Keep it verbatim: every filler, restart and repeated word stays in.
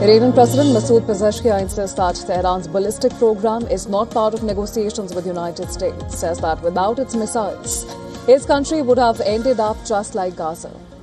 Iranian President Masoud Pezeshkian insists that Tehran's ballistic program is not part of negotiations with the United States, says that without its missiles, his country would have ended up just like Gaza.